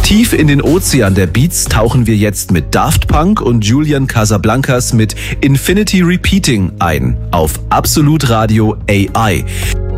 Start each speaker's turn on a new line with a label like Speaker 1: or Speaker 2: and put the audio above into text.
Speaker 1: Tief in den Ozean der Beats tauchen wir jetzt mit Daft Punk und Julian Casablancas mit Infinity Repeating ein auf Absolut Radio AI.